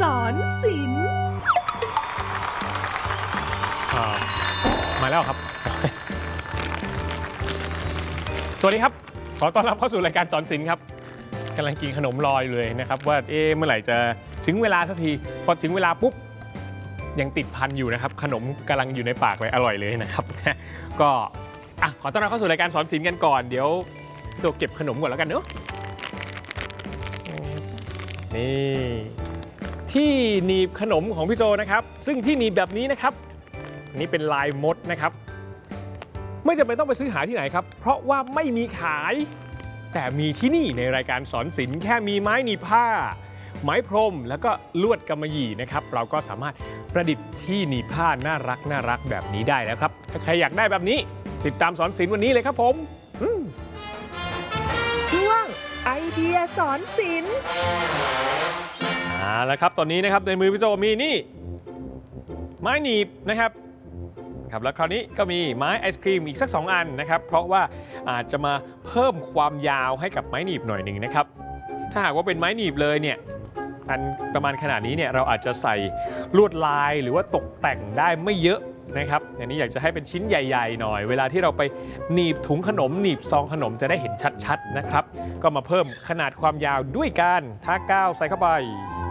สอนศิลป์มาแล้วครับ สวัสดีครับขอต้อนรับเข้าสู่รายการสอนศิลป์ครับกำลังกินขนมรออยู่เลยนะครับว่าเมื่อไหร่จะถึงเวลาสักทีพอถึงเวลาปุ๊บยังติดพันอยู่นะครับขนมกำลังอยู่ในปากเลยอร่อยเลยนะครับก็ขอต้อนรับเข้าสู่รายการสอนศิลป์กันก่อนเดี๋ยวตัวเก็บขนมก่อนแล้วกันเนอะนี่ที่หนีบขนมของพี่โจนะครับซึ่งที่หนีบแบบนี้นะครับนี่เป็นลายมดนะครับไม่จำเป็นต้องไปซื้อหาที่ไหนครับเพราะว่าไม่มีขายแต่มีที่นี่ในรายการสอนศิลป์แค่มีไม้หนีบผ้าไม้พรมแล้วก็ลวดกำมะหยี่นะครับเราก็สามารถประดิษฐ์ที่หนีบผ้าน่ารักแบบนี้ได้แล้วครับถ้าใครอยากได้แบบนี้ติดตามสอนศิลป์วันนี้เลยครับผมช่วงไอเดียสอนศิลป์แล้วครับตอนนี้นะครับในมือพี่โจมีนี่ไม้หนีบนะครับแล้วคราวนี้ก็มีไม้ไอศครีมอีกสัก2 อันนะครับเพราะว่าอาจจะมาเพิ่มความยาวให้กับไม้หนีบหน่อยหนึ่งนะครับถ้าหากว่าเป็นไม้หนีบเลยเนี่ยอันประมาณขนาดนี้เนี่ยเราอาจจะใส่ลวดลายหรือว่าตกแต่งได้ไม่เยอะนะครับอันนี้อยากจะให้เป็นชิ้นใหญ่ๆหน่อยเวลาที่เราไปหนีบถุงขนมหนีบซองขนมจะได้เห็นชัดๆนะครับก็มาเพิ่มขนาดความยาวด้วยการทากาวใส่เข้าไป